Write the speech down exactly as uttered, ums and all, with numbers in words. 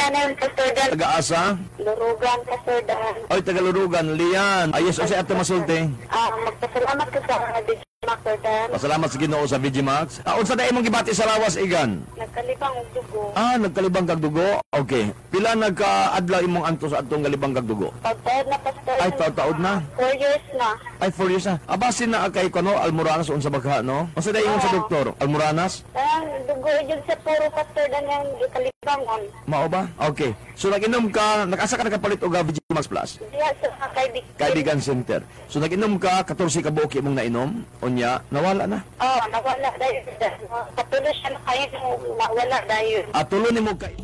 Lian yun, Pastor Dan. Taga-asa? Lurugan, Pastor Dan. Oy, taga-Lurugan, Lian. Ayos, o si Ate Masulti. Ah, magpasalamat ka sa D J Pastor Dan. Pasalamat sa Ginoo sa Vigimax. Ah, unsa na imong gibati sa lawas, Igan? Nagkalibang og dugo. Ah, nagkalibang kag dugo? Okay. Pila nagka-adlaw imong anto sa atong galibang kag dugo? Pagtaod na, Pastor. Ay, taod-taod na. Four years na. Ay, four years na. Abasin na kay kuno Almoranas unsa bagha, no? Unsa na ingon sa doktor? Almoranas? Ang dugo yun sa puro, Pastor Dan, yung kalibangon. Mao ba? Okay. So nag-inom ka, nag-asa ka nakapalit og ah, Vigimax Plus? Diya sa kaibigan. Kaibigan Center. So nag-inom ka, fourteen ka buok imong nainom, unya nawala na. Oo, nawala dahil. Patuloy siya na kayo, nawala dahil. At tulo nimo ka